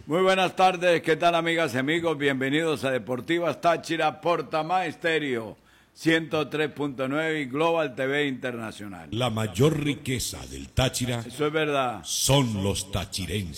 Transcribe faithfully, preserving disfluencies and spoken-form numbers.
Muy buenas tardes, ¿qué tal amigas y amigos? Bienvenidos a Deportivas Táchira por Tamá Estéreo, ciento tres punto nueve y Global T V Internacional. La mayor riqueza del Táchira Eso es verdad. son los tachirenses.